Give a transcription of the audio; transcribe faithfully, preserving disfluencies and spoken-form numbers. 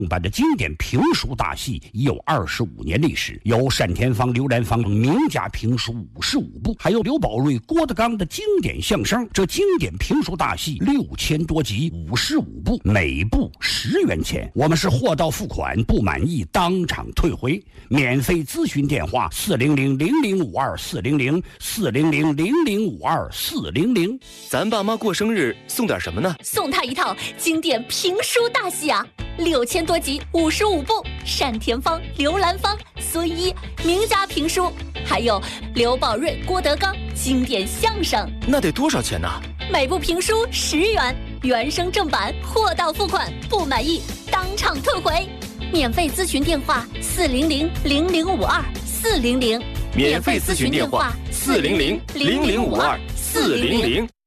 版的经典评书大戏已有二十五年历史，有单田芳、刘兰芳名家评书五十五部，还有刘宝瑞、郭德纲的经典相声。这经典评书大戏六千多集，五十五部，每部十元钱。我们是货到付款，不满意当场退回。免费咨询电话：四零零零零五二四零零四零零零零五二四零零。 咱爸妈过生日送点什么呢？ 送他一套经典评书大戏啊！六千多集，五十五部，单田芳、刘兰芳、孙一名家评书，还有刘宝瑞、郭德纲经典相声。 那得多少钱呢？ 每部评书十元，原声正版，货到付款，不满意当场退回。免费咨询电话：四零零零零五二四零零。 免费咨询电话：四零零零零五二四零零。